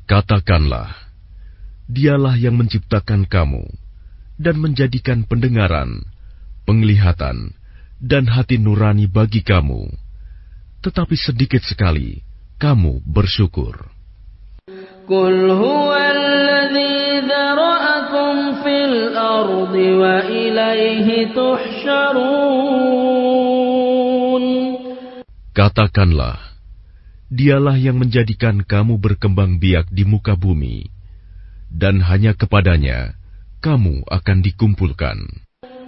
Katakanlah, Dialah yang menciptakan kamu dan menjadikan pendengaran, penglihatan, dan hati nurani bagi kamu, tetapi sedikit sekali kamu bersyukur. Qul huwallazi dzara'akum fil ardi wa ilaihi tuhsyarun. Katakanlah, Dialah yang menjadikan kamu berkembang biak di muka bumi, dan hanya kepadanya kamu akan dikumpulkan.